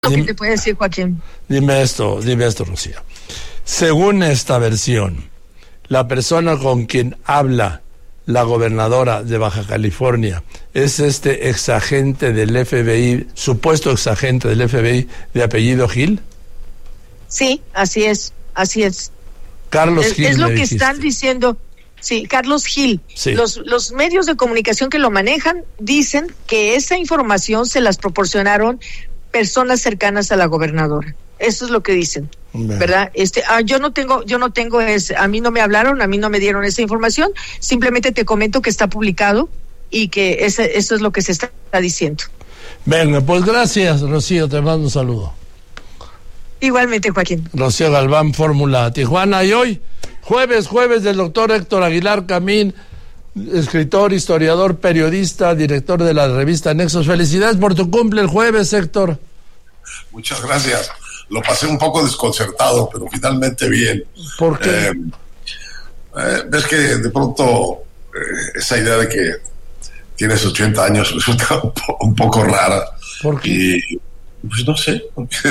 Lo que te puede decir, Joaquín. Dime esto, Rocío. Según esta versión, la persona con quien habla la gobernadora de Baja California es este exagente del FBI, supuesto exagente del FBI de apellido Gil. Sí, así es. Carlos Gil. Es lo que están diciendo. Sí, Carlos Gil. Sí. Los medios de comunicación que lo manejan dicen que esa información se las proporcionaron personas cercanas a la gobernadora. Eso es lo que dicen, ¿verdad? Yo no tengo a mí no me hablaron, a mí no me dieron esa información, simplemente te comento que está publicado y que eso es lo que se está diciendo. Venga, pues gracias, Rocío, te mando un saludo. Igualmente, Joaquín. Rocío Galván, Fórmula Tijuana, y hoy, jueves del doctor Héctor Aguilar Camín, escritor, historiador, periodista, director de la revista Nexos. Felicidades por tu cumple el jueves, Héctor. Muchas gracias. Lo pasé un poco desconcertado, pero finalmente bien. ¿Por qué? Ves que de pronto esa idea de que tienes 80 años resulta un poco rara. ¿Por qué? Y pues no sé.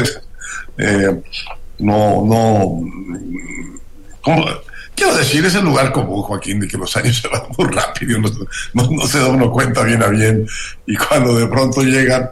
¿Cómo? Quiero decir, es el lugar común, Joaquín, de que los años se van muy rápido, no se da uno cuenta bien a bien, y cuando de pronto llegan,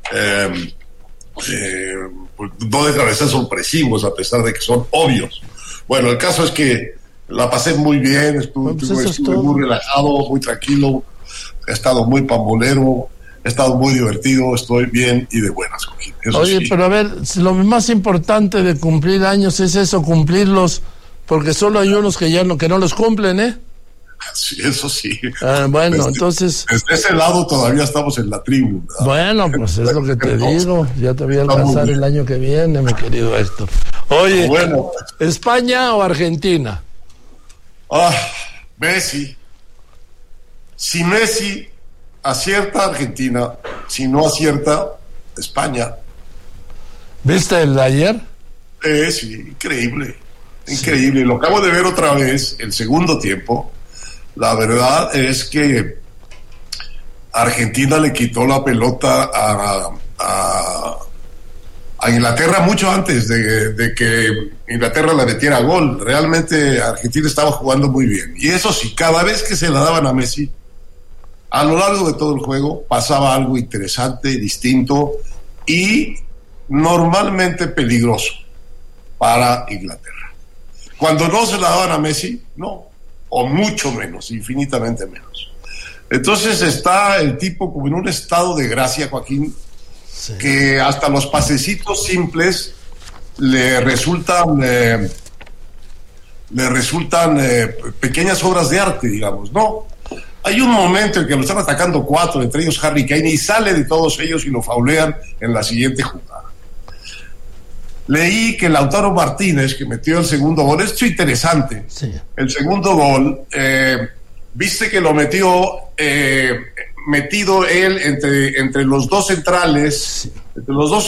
pues no dejan de ser sorpresivos, a pesar de que son obvios. Bueno, el caso es que la pasé muy bien, estuve muy relajado, muy tranquilo, he estado muy pambolero, he estado muy divertido, estoy bien y de buenas, Joaquín. Oye, sí. Pero a ver, lo más importante de cumplir años es eso, cumplirlos, porque solo hay unos que no los cumplen, ¿eh? Sí, eso sí. Bueno, entonces... Desde ese lado todavía estamos en la tribu, ¿verdad? Bueno, pues es lo que te digo. Ya te voy a alcanzar el año que viene, mi querido Héctor. Oye, bueno, ¿España o Argentina? Messi. Si Messi acierta, Argentina. Si no acierta, España. ¿Viste el de ayer? Sí, increíble. Increíble. Lo acabo de ver otra vez, el segundo tiempo. La verdad es que Argentina le quitó la pelota a Inglaterra mucho antes de que Inglaterra la metiera gol. Realmente Argentina estaba jugando muy bien. Y eso sí, cada vez que se la daban a Messi, a lo largo de todo el juego pasaba algo interesante, distinto y normalmente peligroso para Inglaterra. Cuando no se la daban a Messi, no, o mucho menos, infinitamente menos. Entonces está el tipo como en un estado de gracia, Joaquín, sí, que hasta los pasecitos simples le resultan pequeñas obras de arte, digamos, ¿no? Hay un momento en que lo están atacando 4, entre ellos Harry Kane, y sale de todos ellos y lo faulean en la siguiente jugada. Leí que Lautaro Martínez, que metió el segundo gol, esto es interesante, sí. El segundo gol, viste que lo metió metido él entre los dos centrales, sí, entre dos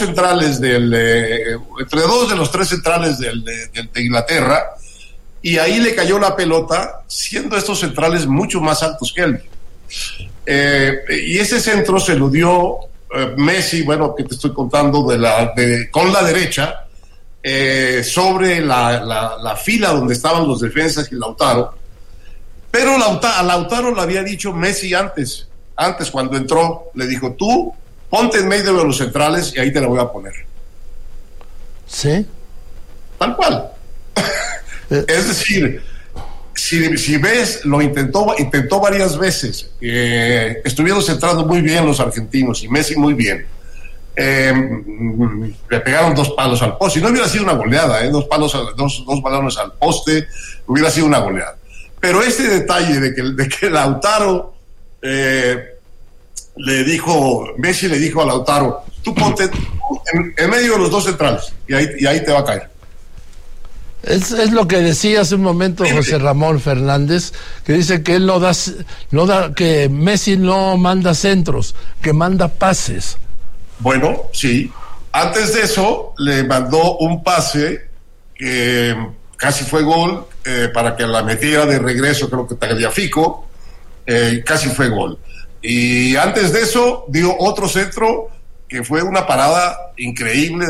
de los tres centrales de Inglaterra, y ahí le cayó la pelota, siendo estos centrales mucho más altos que él. Y ese centro se lo dio Messi, bueno, que te estoy contando, con la derecha, sobre la fila donde estaban los defensas y Lautaro. Pero a Lautaro le había dicho Messi antes cuando entró, le dijo: tú ponte en medio de los centrales y ahí te la voy a poner. ¿Sí? Tal cual. Es decir, si ves, lo intentó varias veces. Estuvieron centrando muy bien los argentinos y Messi muy bien. Le pegaron 2 palos al poste, y no hubiera sido una goleada, dos balones al poste, hubiera sido una goleada. Pero este detalle de que Lautaro Messi le dijo a Lautaro: tú ponte en medio de los dos centrales y ahí te va a caer. Es lo que decía hace un momento José Ramón Fernández, que dice que él que Messi no manda centros, que manda pases. Bueno, sí. Antes de eso, le mandó un pase que casi fue gol, para que la metiera de regreso, creo que Tagliafico, casi fue gol. Y antes de eso, dio otro centro que fue una parada increíble